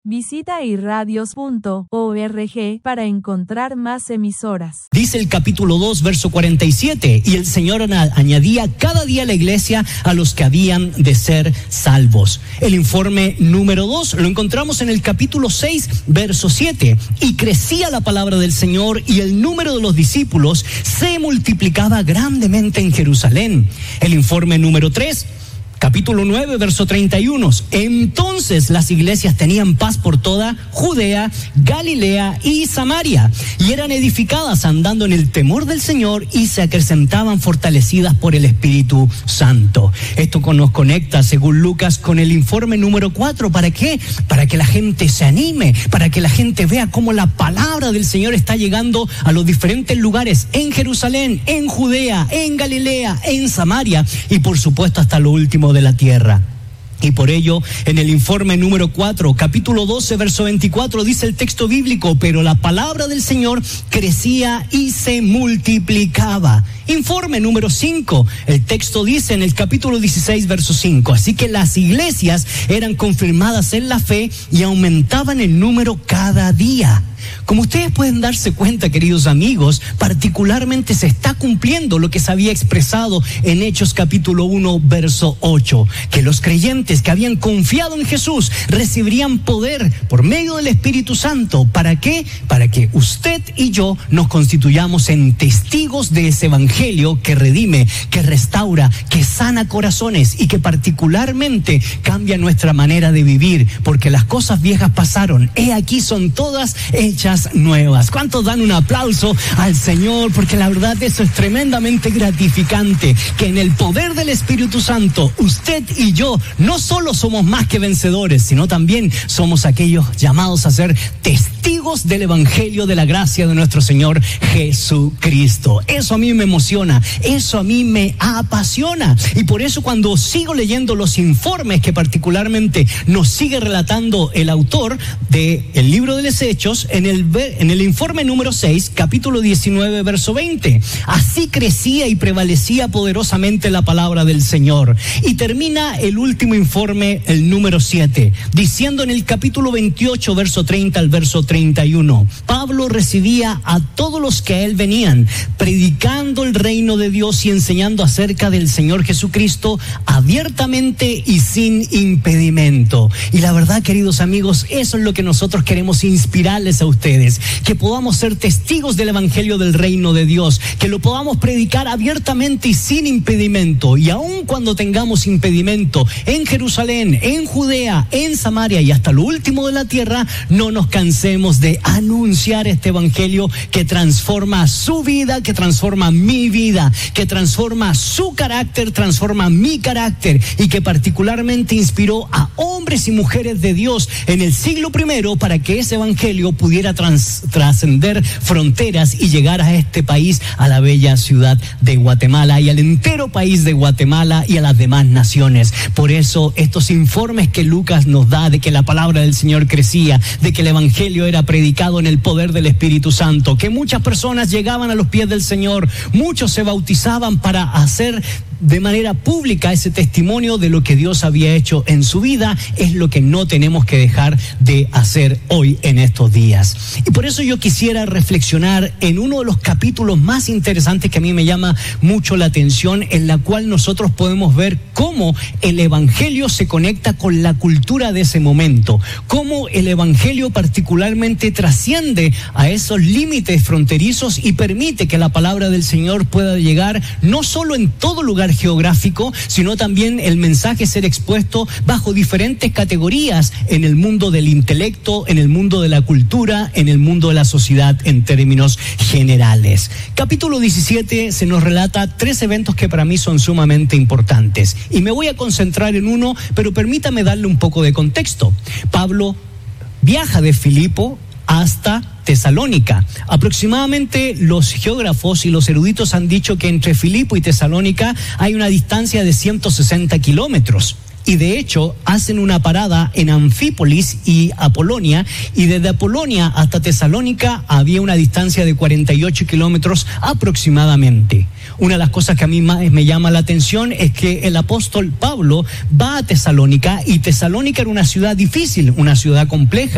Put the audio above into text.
Visita irradios.org para encontrar más emisoras. Dice el capítulo 2, verso 47, y el Señor añadía cada día a la iglesia a los que habían de ser salvos. El informe número 2 lo encontramos en el capítulo 6, verso 7, y crecía la palabra del Señor y el número de los discípulos se multiplicaba grandemente en Jerusalén. El informe número 3, capítulo 9, verso 31. Entonces las iglesias tenían paz por toda Judea, Galilea y Samaria, y eran edificadas andando en el temor del Señor y se acrecentaban fortalecidas por el Espíritu Santo. Esto nos conecta, según Lucas, con el informe número 4. ¿Para qué? Para que la gente se anime, para que la gente vea cómo la palabra del Señor está llegando a los diferentes lugares, en Jerusalén, en Judea, en Galilea, en Samaria y por supuesto hasta lo último de la tierra. Y por ello, en el informe número 4, capítulo 12, verso 24, dice el texto bíblico: pero la palabra del Señor crecía y se multiplicaba. Informe número 5, el texto dice en el capítulo 16, verso 5, así que las iglesias eran confirmadas en la fe y aumentaban el número cada día. Como ustedes pueden darse cuenta, queridos amigos, particularmente se está cumpliendo lo que se había expresado en Hechos capítulo 1, verso 8, que los creyentes que habían confiado en Jesús recibirían poder por medio del Espíritu Santo. ¿Para qué? Para que usted y yo nos constituyamos en testigos de ese evangelio que redime, que restaura, que sana corazones y que particularmente cambia nuestra manera de vivir, porque las cosas viejas pasaron, he aquí son todas hechas nuevas. ¿Cuántos dan un aplauso al Señor? Porque la verdad eso es tremendamente gratificante, que en el poder del Espíritu Santo usted y yo no solo somos más que vencedores, sino también somos aquellos llamados a ser testigos del evangelio de la gracia de nuestro Señor Jesucristo. Eso a mí me emociona, eso a mí me apasiona, y por eso cuando sigo leyendo los informes que particularmente nos sigue relatando el autor del libro de los Hechos, en el informe número 6, capítulo 19, verso 20. Así crecía y prevalecía poderosamente la palabra del Señor. Y termina el último informe, el número 7, diciendo en el capítulo 28, verso 30 al verso 31. Pablo recibía a todos los que a él venían, predicando el reino de Dios y enseñando acerca del Señor Jesucristo abiertamente y sin impedimento. Y la verdad, queridos amigos, eso es lo que nosotros queremos inspirarles a ustedes, que podamos ser testigos del evangelio del reino de Dios, que lo podamos predicar abiertamente y sin impedimento, y aun cuando tengamos impedimento en Jerusalén, en Judea, en Samaria y hasta lo último de la tierra, no nos cansemos de anunciar este evangelio que transforma su vida, que transforma mi vida, que transforma su carácter, transforma mi carácter, y que particularmente inspiró a hombres y mujeres de Dios en el siglo I para que ese evangelio pudiera trascender fronteras y llegar a este país, a la bella ciudad de Guatemala y al entero país de Guatemala y a las demás naciones. Por eso estos informes que Lucas nos da de que la palabra del Señor crecía, de que el evangelio era predicado en el poder del Espíritu Santo, que muchas personas llegaban a los pies del Señor, muchos se bautizaban para hacer de manera pública ese testimonio de lo que Dios había hecho en su vida, es lo que no tenemos que dejar de hacer hoy en estos días. Y por eso yo quisiera reflexionar en uno de los capítulos más interesantes que a mí me llama mucho la atención, en la cual nosotros podemos ver cómo el evangelio se conecta con la cultura de ese momento, cómo el evangelio particularmente trasciende a esos límites fronterizos y permite que la palabra del Señor pueda llegar no solo en todo lugar geográfico, sino también el mensaje ser expuesto bajo diferentes categorías en el mundo del intelecto, en el mundo de la cultura, en el mundo de la sociedad en términos generales. Capítulo 17 se nos relata 3 eventos que para mí son sumamente importantes, y me voy a concentrar en uno, pero permítame darle un poco de contexto. Pablo viaja de Filipo hasta Tesalónica. Aproximadamente los geógrafos y los eruditos han dicho que entre Filipo y Tesalónica hay una distancia de 160 kilómetros. Y de hecho hacen una parada en Anfípolis y Apolonia, y desde Apolonia hasta Tesalónica había una distancia de 48 kilómetros aproximadamente. Una de las cosas que a mí más me llama la atención es que el apóstol Pablo va a Tesalónica, y Tesalónica era una ciudad difícil, una ciudad compleja.